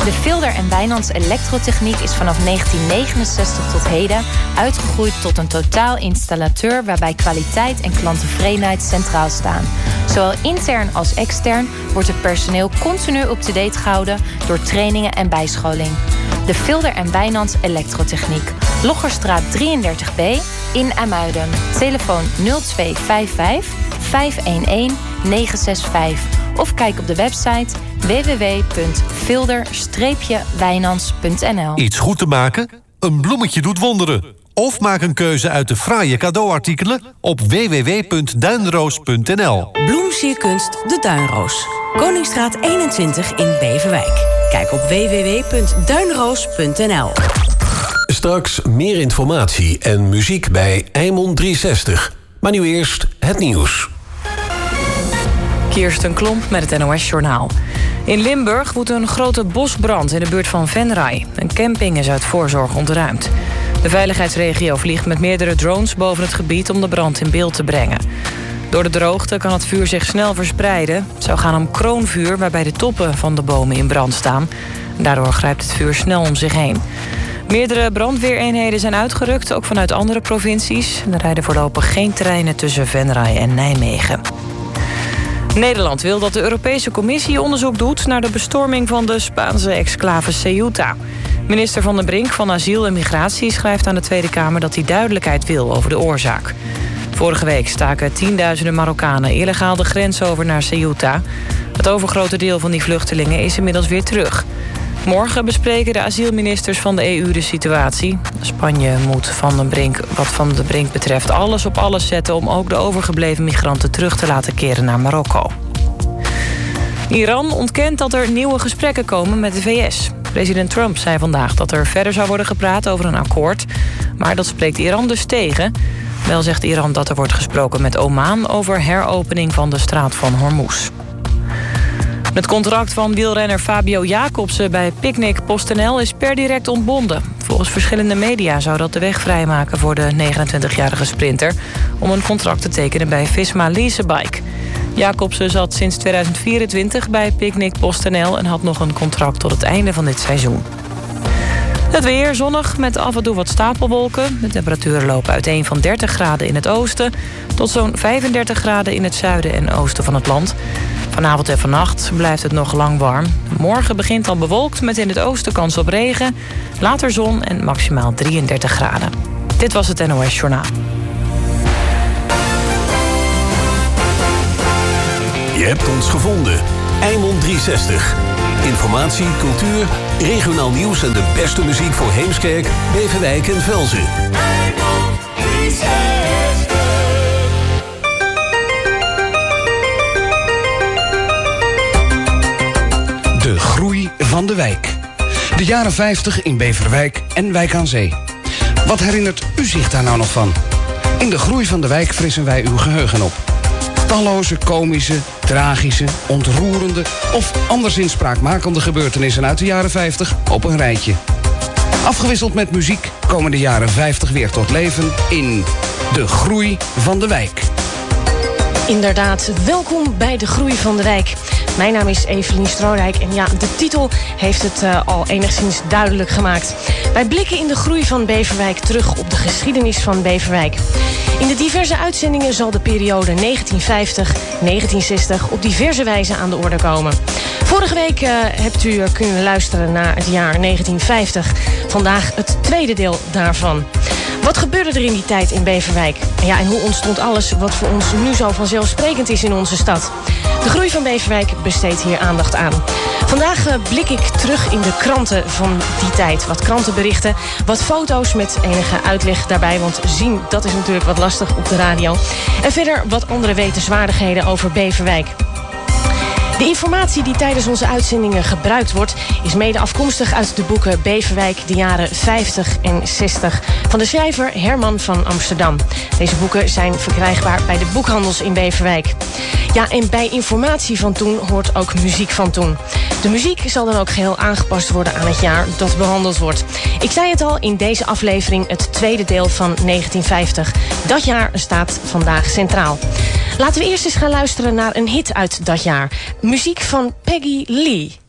De Vilder en Wijnands elektrotechniek is vanaf 1969 tot heden uitgegroeid tot een totaalinstallateur waarbij kwaliteit en klanttevredenheid centraal staan. Zowel intern als extern wordt het personeel continu up-to-date gehouden door trainingen en bijscholing. De Vilder en Wijnands elektrotechniek. Loggerstraat 33B in IJmuiden. Telefoon 0255 511 965. Of kijk op de website www.vilder-wijnands.nl. Iets goed te maken? Een bloemetje doet wonderen. Of maak een keuze uit de fraaie cadeauartikelen op www.duinroos.nl. Bloemsierkunst De Duinroos. Koningsstraat 21 in Beverwijk. Kijk op www.duinroos.nl. Straks meer informatie en muziek bij Eimond 360. Maar nu eerst het nieuws. Kirsten Klomp met het NOS-journaal. In Limburg woedt een grote bosbrand in de buurt van Venray. Een camping is uit voorzorg ontruimd. De veiligheidsregio vliegt met meerdere drones boven het gebied om de brand in beeld te brengen. Door de droogte kan het vuur zich snel verspreiden. Het zou gaan om kroonvuur waarbij de toppen van de bomen in brand staan. Daardoor grijpt het vuur snel om zich heen. Meerdere brandweereenheden zijn uitgerukt, ook vanuit andere provincies. Er rijden voorlopig geen treinen tussen Venray en Nijmegen. Nederland wil dat de Europese Commissie onderzoek doet naar de bestorming van de Spaanse exclave Ceuta. Minister Van den Brink van Asiel en Migratie schrijft aan de Tweede Kamer dat hij duidelijkheid wil over de oorzaak. Vorige week staken tienduizenden Marokkanen illegaal de grens over naar Ceuta. Het overgrote deel van die vluchtelingen is inmiddels weer terug. Morgen bespreken de asielministers van de EU de situatie. Spanje moet wat Van den Brink betreft alles op alles zetten om ook de overgebleven migranten terug te laten keren naar Marokko. Iran ontkent dat er nieuwe gesprekken komen met de VS. President Trump zei vandaag dat er verder zou worden gepraat over een akkoord. Maar dat spreekt Iran dus tegen. Wel zegt Iran dat er wordt gesproken met Oman over heropening van de straat van Hormuz. Het contract van wielrenner Fabio Jacobsen bij Picnic PostNL is per direct ontbonden. Volgens verschillende media zou dat de weg vrijmaken voor de 29-jarige sprinter om een contract te tekenen bij Visma Leasebike. Jacobsen zat sinds 2024 bij Picnic PostNL en had nog een contract tot het einde van dit seizoen. Het weer zonnig met af en toe wat stapelwolken. De temperaturen lopen uiteen van 30 graden in het oosten tot zo'n 35 graden in het zuiden en oosten van het land. Vanavond en vannacht blijft het nog lang warm. Morgen begint al bewolkt met in het oosten kans op regen. Later zon en maximaal 33 graden. Dit was het NOS Journaal. Je hebt ons gevonden. Eimond 360. Informatie, cultuur, regionaal nieuws en de beste muziek voor Heemskerk, Beverwijk en Velzen. Eimond 360. De groei van de wijk. De jaren 50 in Beverwijk en Wijk aan Zee. Wat herinnert u zich daar nou nog van? In de groei van de wijk frissen wij uw geheugen op. Talloze komische, tragische, ontroerende of anderszins spraakmakende gebeurtenissen uit de jaren 50 op een rijtje. Afgewisseld met muziek komen de jaren 50 weer tot leven in De Groei van de Wijk. Inderdaad, welkom bij De Groei van de Wijk. Mijn naam is Evelien Stroodijk en ja, de titel heeft het al enigszins duidelijk gemaakt. Wij blikken in de groei van Beverwijk terug op de geschiedenis van Beverwijk. In de diverse uitzendingen zal de periode 1950-1960 op diverse wijze aan de orde komen. Vorige week hebt u kunnen luisteren naar het jaar 1950. Vandaag het tweede deel daarvan. Wat gebeurde er in die tijd in Beverwijk? Ja, en hoe ontstond alles wat voor ons nu zo vanzelfsprekend is in onze stad? De groei van Beverwijk besteedt hier aandacht aan. Vandaag blik ik terug in de kranten van die tijd. Wat krantenberichten, wat foto's met enige uitleg daarbij. Want zien, dat is natuurlijk wat lastig op de radio. En verder wat andere wetenswaardigheden over Beverwijk. De informatie die tijdens onze uitzendingen gebruikt wordt is mede afkomstig uit de boeken Beverwijk, de jaren 50 en 60 van de schrijver Herman van Amsterdam. Deze boeken zijn verkrijgbaar bij de boekhandels in Beverwijk. Ja, en bij informatie van toen hoort ook muziek van toen. De muziek zal dan ook geheel aangepast worden aan het jaar dat behandeld wordt. Ik zei het al, in deze aflevering het tweede deel van 1950. Dat jaar staat vandaag centraal. Laten we eerst eens gaan luisteren naar een hit uit dat jaar. Muziek van Peggy Lee.